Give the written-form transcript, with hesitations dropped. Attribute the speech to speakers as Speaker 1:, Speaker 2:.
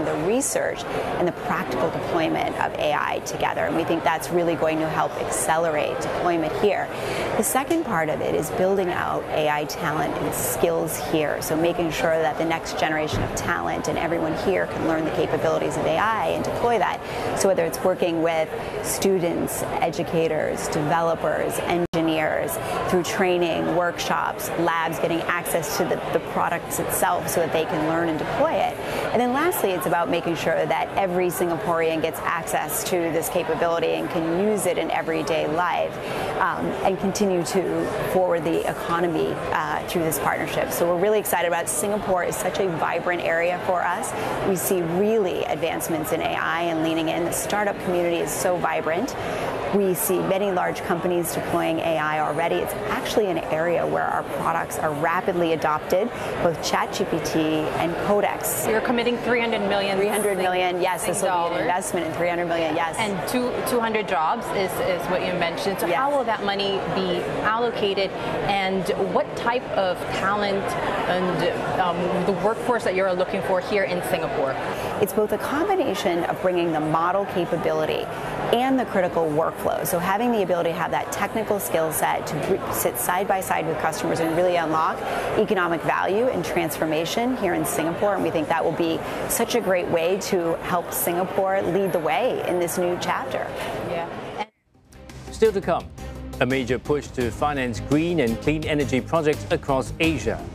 Speaker 1: bring the research and the practical deployment of AI together. And we think that's really going to help accelerate deployment here. The second part of it is building out AI talent and skills here. So making sure that the next generation of talent and everyone here can learn the capabilities of AI and deploy that. So whether it's working with students, educators, developers, engineers, through training, workshops, labs, getting access to the products itself so that they can learn and deploy it. And then lastly, it's about making sure that every Singaporean gets access to this capability and can use it in everyday life and continue to forward the economy through this partnership. So we're really excited about it. Singapore is such a vibrant area for us. We see really advancements in AI and leaning in. The startup community is so vibrant. We see many large companies deploying AI already. It's actually an area where our products are rapidly adopted, both ChatGPT and Codex.
Speaker 2: You're committing 300 million.
Speaker 1: 300 million, yes. This will be an investment in 300 million, yes.
Speaker 2: And 200 jobs is what you mentioned. So yes. How will that money be allocated, and what type of talent and the workforce that you're looking for here in Singapore?
Speaker 1: It's both a combination of bringing the model capability and the critical workflow. So having the ability to have that technical skill set to sit side by side with customers and really unlock economic value and transformation here in Singapore. And we think that will be such a great way to help Singapore lead the way in this new chapter.
Speaker 2: Yeah.
Speaker 3: Still to come, a major push to finance green and clean energy projects across Asia.